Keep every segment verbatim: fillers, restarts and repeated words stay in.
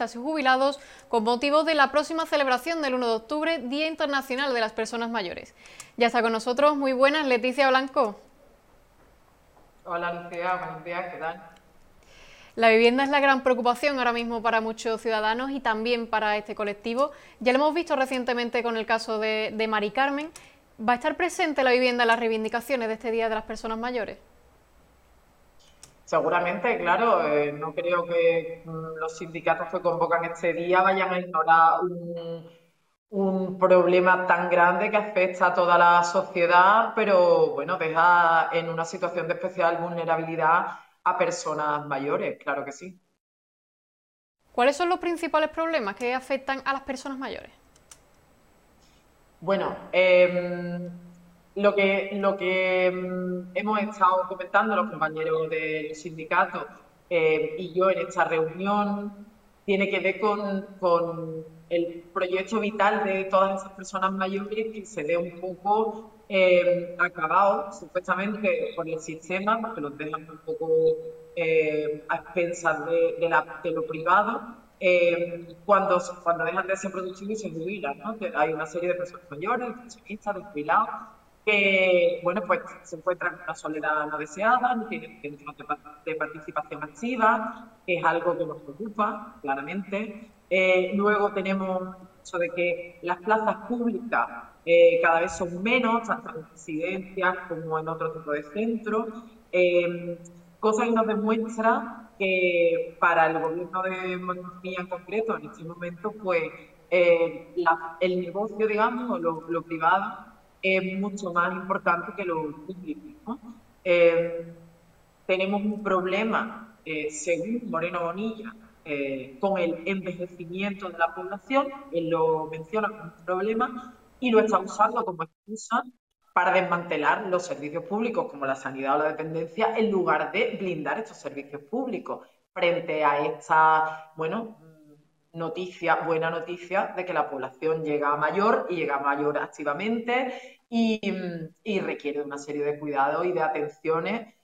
pensionistas y jubilados con motivo de la próxima celebración del uno de octubre, Día Internacional de las Personas Mayores. Ya está con nosotros, muy buenas, Leticia Blanco. Hola Lucía, buenos días, ¿qué tal? La vivienda es la gran preocupación ahora mismo para muchos ciudadanos y también para este colectivo. Ya lo hemos visto recientemente con el caso de, de Mari Carmen. ¿Va a estar presente la vivienda en las reivindicaciones de este Día de las Personas Mayores? Seguramente, claro, eh, no creo que mm, los sindicatos que convocan este día vayan a ignorar un, un problema tan grande que afecta a toda la sociedad, pero bueno, deja en una situación de especial vulnerabilidad a personas mayores, claro que sí. ¿Cuáles son los principales problemas que afectan a las personas mayores? Bueno, em, lo que, lo que em, hemos estado comentando los compañeros del sindicato em, y yo en esta reunión tiene que ver con, con el proyecto vital de todas esas personas mayores que se ve un poco em, acabado, supuestamente, por el sistema, porque los dejan un poco em, a expensas de, de la- de lo privado eh, cuando, cuando dejan de ser productivos y se jubilan, ¿no? Que hay una serie de personas mayores, de pensionistas, de jubilados, que, bueno, pues se encuentran en una soledad no deseada, no tienen centros de, de participación activa, que es algo que nos preocupa, claramente. Eh, luego tenemos el hecho de que las plazas públicas eh, cada vez son menos, tanto en residencias como en otro tipo de centros, eh, cosa que nos demuestra que para el gobierno de Andalucía en concreto, en este momento, pues eh, la, el negocio, digamos, o lo, lo, privado, es mucho más importante que lo público, ¿no? Eh, tenemos un problema, eh, según Moreno Bonilla, eh, con el envejecimiento de la población, él lo menciona como un problema y lo está usando como excusa para desmantelar los servicios públicos como la sanidad o la dependencia en lugar de blindar estos servicios públicos frente a esta, bueno, noticia, buena noticia de que la población llega a mayor y llega a mayor activamente y, y requiere de una serie de cuidados y de atenciones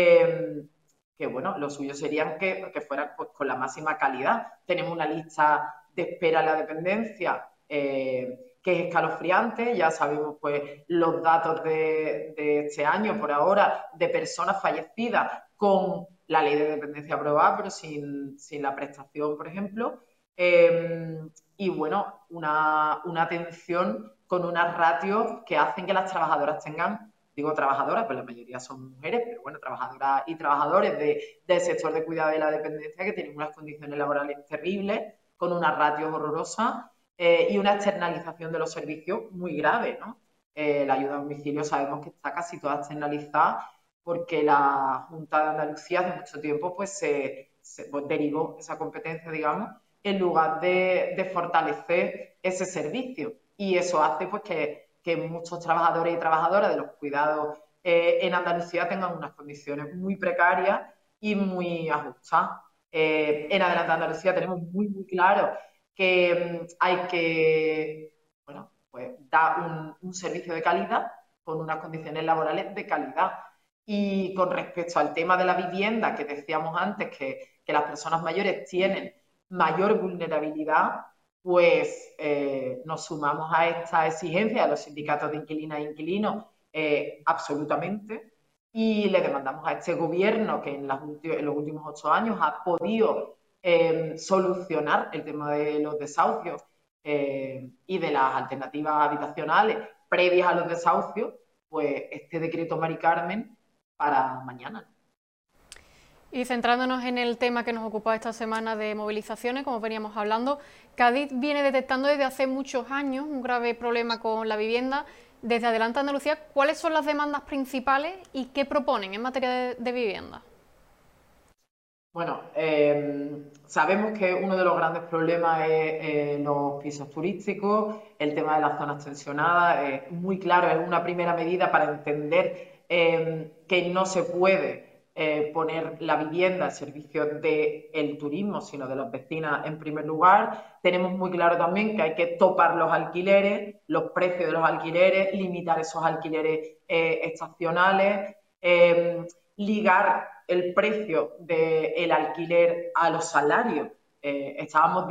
eh, que, bueno, lo suyo serían que, que fueran pues, con la máxima calidad. Tenemos una lista de espera en la dependencia eh, que es escalofriante, ya sabemos pues los datos de, de este año por ahora de personas fallecidas con la ley de dependencia aprobada, pero sin, sin la prestación, por ejemplo. Eh, y bueno, una, una atención con unas ratios que hacen que las trabajadoras tengan, digo trabajadoras, pues la mayoría son mujeres, pero bueno, trabajadoras y trabajadores de, del sector de cuidado de la dependencia que tienen unas condiciones laborales terribles, con unas ratios horrorosas eh, y una externalización de los servicios muy grave, ¿no? Eh, la ayuda a domicilio sabemos que está casi toda externalizada porque la Junta de Andalucía hace mucho tiempo pues se, se pues, derivó esa competencia, digamos, en lugar de, de fortalecer ese servicio. Y eso hace pues que, que muchos trabajadores y trabajadoras de los cuidados eh, en Andalucía tengan unas condiciones muy precarias y muy ajustadas. Eh, en Adelante Andalucía tenemos muy, muy claro que um, hay que, bueno, pues dar un, un servicio de calidad con unas condiciones laborales de calidad. Y con respecto al tema de la vivienda, que decíamos antes que, que las personas mayores tienen mayor vulnerabilidad, pues eh, nos sumamos a esta exigencia de los sindicatos de inquilinas e inquilinos eh, absolutamente y le demandamos a este gobierno que en, las, en los últimos ocho años ha podido eh, solucionar el tema de los desahucios eh, y de las alternativas habitacionales previas a los desahucios, pues este decreto Mari Carmen para mañana. Y centrándonos en el tema que nos ocupa esta semana de movilizaciones, como veníamos hablando, Cádiz viene detectando desde hace muchos años un grave problema con la vivienda. Desde Adelante Andalucía, ¿cuáles son las demandas principales y qué proponen en materia de, de vivienda? Bueno, eh, sabemos que uno de los grandes problemas es eh, los pisos turísticos, el tema de las zonas tensionadas, es muy claro, es una primera medida para entender eh, que no se puede eh, poner la vivienda al servicio del turismo, sino de las vecinas en primer lugar. Tenemos muy claro también que hay que topar los alquileres, los precios de los alquileres, limitar esos alquileres eh, estacionales, eh, ligar el precio del alquiler a los salarios. Eh, estábamos